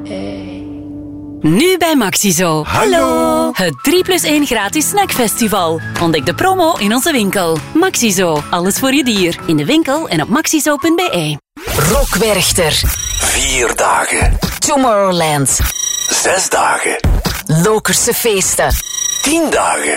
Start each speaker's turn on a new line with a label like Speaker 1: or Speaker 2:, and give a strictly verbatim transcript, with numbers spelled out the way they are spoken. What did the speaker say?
Speaker 1: Nu bij Maxizo.
Speaker 2: Hallo.
Speaker 1: Het drie plus één gratis snackfestival. Ontdek de promo in onze winkel. Maxizo. Alles voor je dier. In de winkel en op maxizo punt b e.
Speaker 3: Rock Werchter.
Speaker 2: Vier dagen.
Speaker 3: Tomorrowland.
Speaker 2: Zes dagen.
Speaker 3: Lokerse feesten.
Speaker 2: Tien dagen.